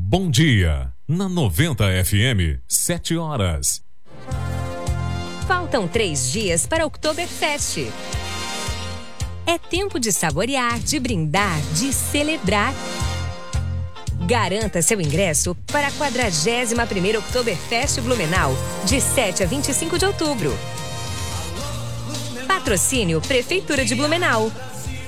Bom Dia, na 90 FM, 7 horas. Faltam 3 dias para Oktoberfest. É tempo de saborear, de brindar, de celebrar. Garanta seu ingresso para a 41ª Oktoberfest Blumenau, de 7 a 25 de outubro. Patrocínio Prefeitura de Blumenau.